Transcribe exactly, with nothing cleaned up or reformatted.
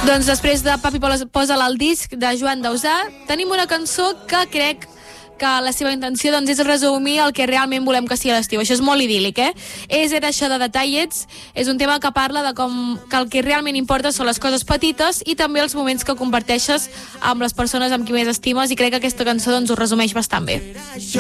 Doncs després de Papi Posa'l al disc de Joan Dausà, tenim una cançó que crec que la seva intenció doncs, és resumir el que realment volem que sigui l'estiu. Això és molt idíl·lic, eh? És Era això de Detallets, és un tema que parla de com que el que realment importa són les coses petites i també els moments que comparteixes amb les persones amb qui més estimes, i crec que aquesta cançó doncs, ho resumeix bastant bé.